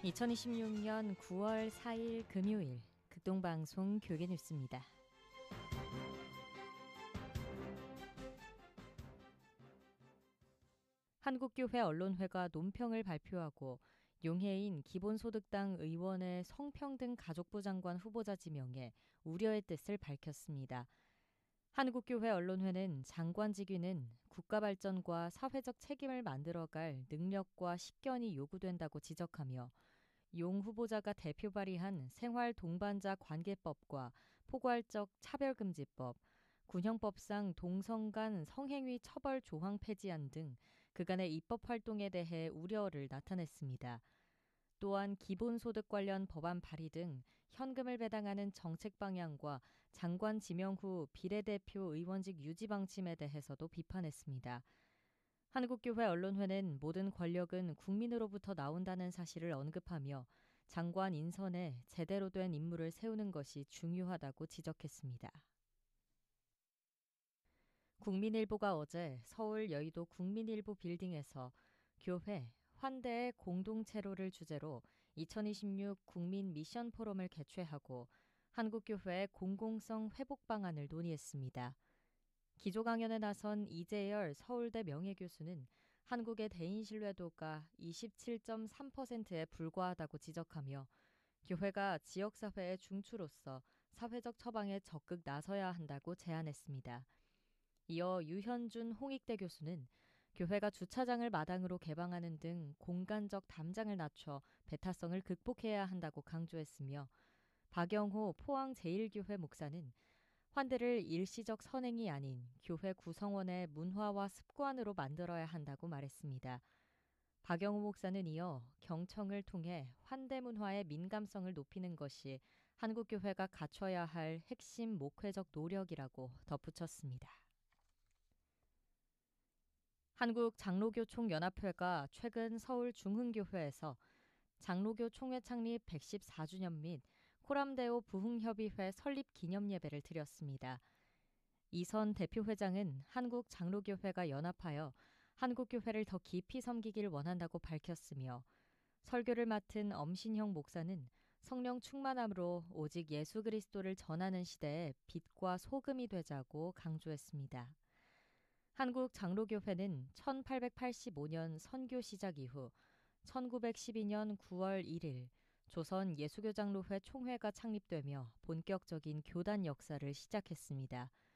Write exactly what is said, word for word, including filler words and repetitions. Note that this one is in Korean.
이천이십육 년 구월 사일 금요일 극동방송 교계뉴스입니다. 한국교회 언론회가 논평을 발표하고 용해인 기본소득당 의원의 성평등 가족부 장관 후보자 지명에 우려의 뜻을 밝혔습니다. 한국교회 언론회는 장관 직위는 국가 발전과 사회적 책임을 만들어갈 능력과 식견이 요구된다고 지적하며 용 후보자가 대표 발의한 생활 동반자 관계법과 포괄적 차별금지법, 군형법상 동성 간 성행위 처벌 조항 폐지안 등 그간의 입법 활동에 대해 우려를 나타냈습니다. 또한 기본소득 관련 법안 발의 등 현금을 배당하는 정책 방향과 장관 지명 후 비례대표 의원직 유지 방침에 대해서도 비판했습니다. 한국교회 언론회는 모든 권력은 국민으로부터 나온다는 사실을 언급하며 장관 인선에 제대로 된 인물을 세우는 것이 중요하다고 지적했습니다. 국민일보가 어제 서울 여의도 국민일보 빌딩에서 교회, 환대의 공동체로를 주제로 이천이십육 국민 미션 포럼을 개최하고 한국교회의 공공성 회복 방안을 논의했습니다. 기조 강연에 나선 이재열 서울대 명예교수는 한국의 대인 신뢰도가 이십칠 점 삼 퍼센트에 불과하다고 지적하며 교회가 지역사회의 중추로서 사회적 처방에 적극 나서야 한다고 제안했습니다. 이어 유현준 홍익대 교수는 교회가 주차장을 마당으로 개방하는 등 공간적 담장을 낮춰 배타성을 극복해야 한다고 강조했으며 박영호 포항제일교회 목사는 환대를 일시적 선행이 아닌 교회 구성원의 문화와 습관으로 만들어야 한다고 말했습니다. 박영호 목사는 이어 경청을 통해 환대 문화의 민감성을 높이는 것이 한국교회가 갖춰야 할 핵심 목회적 노력이라고 덧붙였습니다. 한국장로교총연합회가 최근 서울 중흥교회에서 장로교 총회 창립 백십사 주년 및 코람데오 부흥협의회 설립 기념예배를 드렸습니다. 이선 대표회장은 한국장로교회가 연합하여 한국교회를 더 깊이 섬기길 원한다고 밝혔으며 설교를 맡은 엄신형 목사는 성령 충만함으로 오직 예수 그리스도를 전하는 시대에 빛과 소금이 되자고 강조했습니다. 한국장로교회는 천팔백팔십오 년 선교 시작 이후 천구백십이 년 구월 일일 조선 예수교장로회 총회가 창립되며 본격적인 교단 역사를 시작했습니다.